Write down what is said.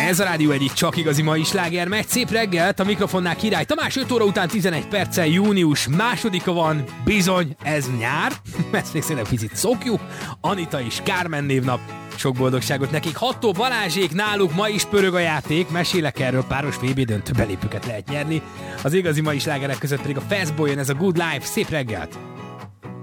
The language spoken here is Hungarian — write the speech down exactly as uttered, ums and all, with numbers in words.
Ez a rádió egyik csak igazi mai sláger megy. Szép reggelt, a mikrofonnál Király Tamás, öt óra után tizenegy perccel június másodika van, bizony, ez nyár, ezt még szerintem picit szokjuk, Anita és Kármen névnap, sok boldogságot nekik. Hattó Balázsék, náluk ma is pörög a játék, mesélek erről, páros vé bé döntő belépőket lehet nyerni, az igazi mai slágerek között pedig a Fastboy-on, ez a Good Life. Szép reggelt!